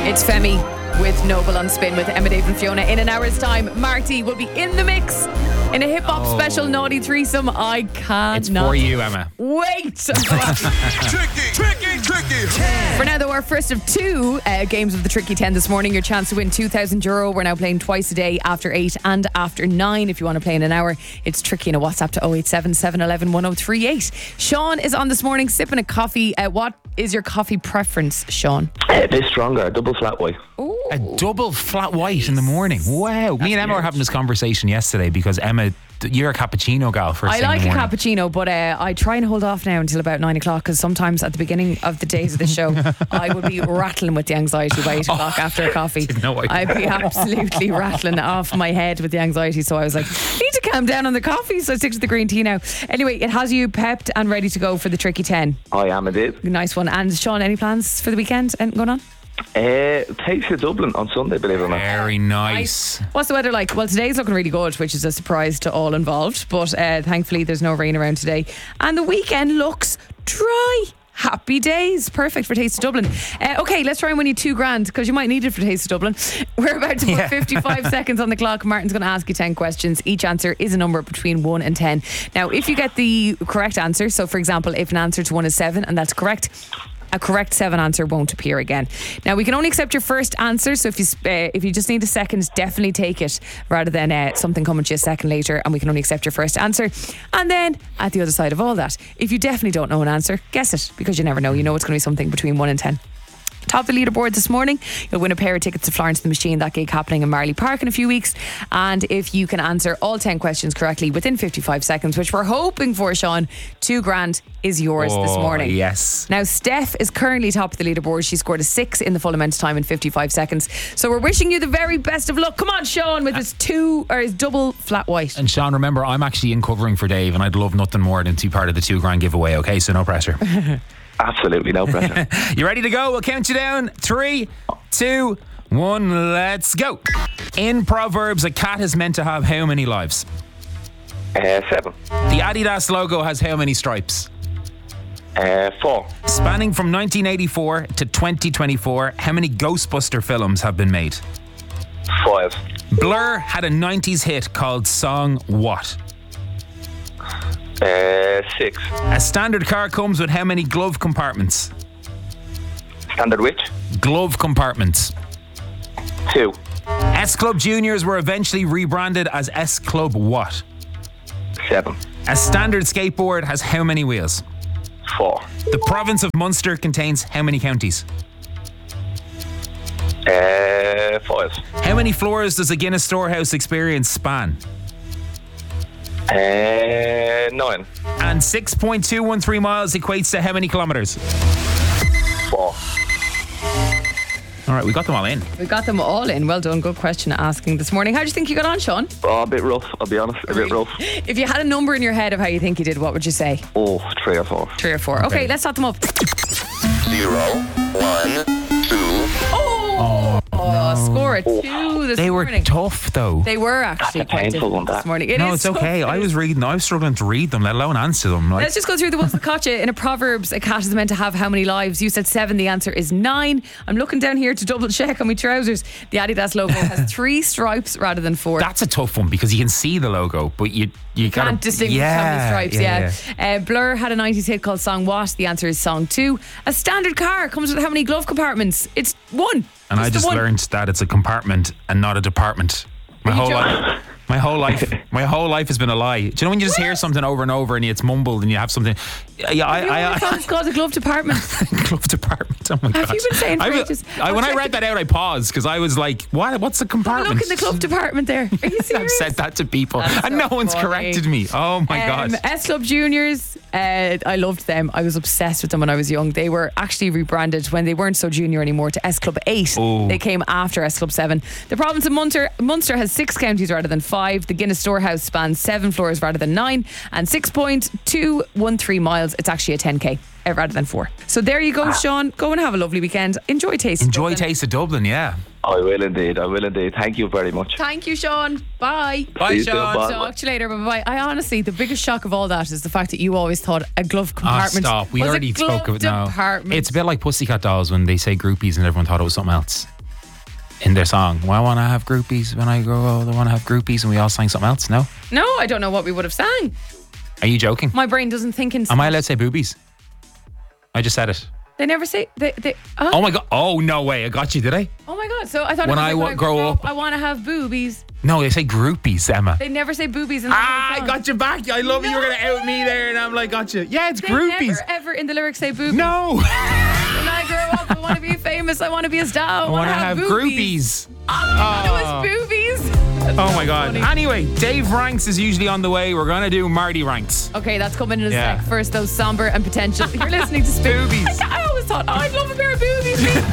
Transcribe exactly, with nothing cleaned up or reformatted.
It's Femi with Noble on Spin with Emma, Dave and Fiona. In an hour's time, Marty will be in the mix in a hip-hop Oh. special naughty threesome. I can't It's not for you, Emma. wait. Tricky, tricky, tricky. For now, though, our first of two uh, games of the Tricky ten this morning. Your chance to win two thousand euro. We're now playing twice a day after eight and after nine. If you want to play in an hour, it's Tricky in a WhatsApp to oh eight seven, seven one one, one oh three eight. Sean is on this morning sipping a coffee. Uh, what is your coffee preference, Sean? A bit stronger, a double flat white. Ooh. A double flat white in the morning. Wow. Me and Emma were having this conversation yesterday because Emma, you're a cappuccino gal first I thing in like the a morning. cappuccino, but uh, I try and hold off now until about nine o'clock because sometimes at the beginning of the days of the show, I would be rattling with the anxiety by eight o'clock after a coffee. know I- I'd be absolutely rattling off my head with the anxiety. So I was like, need to calm down on the coffee. So I stick to the green tea now. Anyway, it has you pepped and ready to go for the Tricky ten. I am indeed. Nice one. And Sean, any plans for the weekend? Anything going on? Uh, Taste of Dublin on Sunday, believe it or not. Very nice. What's the weather like? Well, today's looking really good, which is a surprise to all involved. But uh, thankfully, there's no rain around today. And the weekend looks dry. Happy days. Perfect for Taste of Dublin. Uh, okay, let's try and win you two grand because you might need it for Taste of Dublin. We're about to put Yeah. fifty-five seconds on the clock. Martin's going to ask you ten questions. Each answer is a number between one and ten. Now, if you get the correct answer, so for example, if an answer to one is seven and that's correct, a correct seven answer won't appear again. Now, we can only accept your first answer, so if you uh, if you just need a second, definitely take it rather than uh, something coming to you a second later, and we can only accept your first answer. And then, at the other side of all that, if you definitely don't know an answer, guess it, because you never know. You know it's going to be something between one and ten. Top of the leaderboard this morning, you'll win a pair of tickets to Florence and the Machine, that gig happening in Marley Park in a few weeks. And if you can answer all ten questions correctly within fifty-five seconds, which we're hoping for, Sean, two grand is yours this Oh, morning. yes. Now, Steph is currently top of the leaderboard. She scored a six in the full amount of time in fifty-five seconds. So we're wishing you the very best of luck. Come on, Sean, with his two or his double flat white. And Sean, remember, I'm actually in covering for Dave, and I'd love nothing more than to be part of the two grand giveaway, okay? So no pressure. Absolutely no pressure. You ready to go? We'll count you down. Three, two, one, let's go. In Proverbs, a cat is meant to have how many lives? uh, seven. The Adidas logo has how many stripes? Uh, four. Spanning from nineteen eighty-four to twenty twenty-four, how many Ghostbuster films have been made? Five. Blur had a nineties hit called Song What? Uh, six. A standard car comes with how many glove compartments? Standard which? Glove compartments. Two. S Club Juniors were eventually rebranded as S Club what? Seven. A standard skateboard has how many wheels? Four. The province of Munster contains how many counties? Uh, five. How many floors does a Guinness Storehouse experience span? Uh, nine. And six point two one three miles equates to how many kilometres? Four. All right, we got them all in. We got them all in. Well done. Good question asking this morning. How do you think you got on, Sean? Oh, a bit rough, I'll be honest. A bit rough. If you had a number in your head of how you think you did, what would you say? Oh, three or four. Three or four. Okay, let's start them up. Zero, one, two. Oh, oh score a two this They were morning. tough, though. They were actually That's a quite painful difficult one, that. this morning. It no, is it's tough. okay. It I is. was reading. I was struggling to read them, let alone answer them. Like, Let's just go through the ones that caught you. In a Proverbs, a cat is meant to have how many lives? You said seven. The answer is nine. I'm looking down here to double check on my trousers. The Adidas logo has three stripes rather than four. that's a tough one because you can see the logo, but you you, You gotta, can't distinguish yeah, how many stripes, yeah. yeah. Uh, Blur had a nineties hit called Song What? The answer is Song Two. A standard car comes with how many glove compartments? It's one. And I the just one. learned that it's a compartment and not a department. My Are you whole joking? life, my whole life, my whole life has been a lie. Do you know when you just hear something over and over and it's mumbled and you have something? Yeah, I, You I, always thought I, it's called a glove department. glove department. Oh my Have god! you been saying for I, was- ages? I, when I'll I check read the- that out, I paused because I was like, "What? What's a compartment?" Look in the glove department there. Are you serious? I've said that to people, That's and so no one's funny. corrected me. Oh my Um, god! S Club Juniors, uh, I loved them. I was obsessed with them when I was young. They were actually rebranded when they weren't so junior anymore to S Club eight. Oh. They came after S Club seven. The province of Munster, Munster has six counties rather than five. The Guinness Storehouse spans seven floors rather than nine. And six point two one three miles. It's actually a ten K. Uh, rather than four. So there you go, Sean. Go and have a lovely weekend. Enjoy Taste of Enjoy Dublin. Taste of Dublin, yeah. I will indeed, I will indeed. Thank you very much. Thank you, Sean. Bye. Bye, See you soon, Sean. bye. Talk to you later. Bye bye. I honestly, the biggest shock of all that is the fact that you always thought a glove Ah, compartment stop. We was already a glove spoke of it now. department. It's a bit like Pussycat Dolls when they say groupies and everyone thought it was something else. in their song. Well, I want to have groupies when I grow old. I want to have groupies, and we all sang something else. No, No, I don't know what we would have sang. are you joking? My brain doesn't think in. Am I allowed to say boobies? I just said it. They never say. They. they oh. Oh my god! Oh no way! I got you. Did I? Oh my god! So I thought When it was I like, wa- grow up- I want to have boobies. No, they say groupies, Emma. They never say boobies in the Ah, whole I song. got you back. I love you. You're gonna out me there, and I'm like, got you. Yeah, it's They groupies. never ever in the lyrics say boobies. No. When I grow up, I want to be famous. I want to be a star. I, I want to have, boobies. groupies. Oh, it was boobies. That's Oh so my god. funny. Anyway, Dave Ranks is usually on the way. We're gonna do Marty Ranks. Okay, that's coming in a Yeah. sec. First, those somber and potential. You're listening to Spin. Boobies. I always thought, oh, I'd love a pair of boobies.